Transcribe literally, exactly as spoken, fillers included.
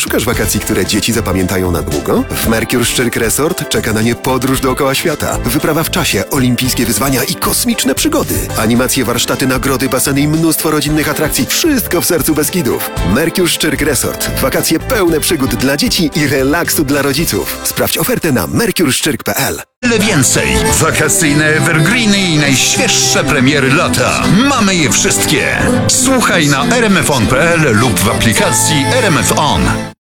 Szukasz wakacji, które dzieci zapamiętają na długo? W Mercure Szczyrk Resort czeka na nie podróż dookoła świata, wyprawa w czasie, olimpijskie wyzwania i kosmiczne przygody. Animacje, warsztaty, nagrody, baseny i mnóstwo rodzinnych atrakcji. Wszystko w sercu Beskidów. Mercure Szczyrk Resort. Wakacje pełne przygód dla dzieci i relaksu dla rodziców. Sprawdź ofertę na mercure szczyrk kropka p l. Ile więcej. Wakacyjne evergreeny i najświeższe premiery lata. Mamy je wszystkie. Słuchaj na r m f on kropka p l lub w aplikacji R M F On.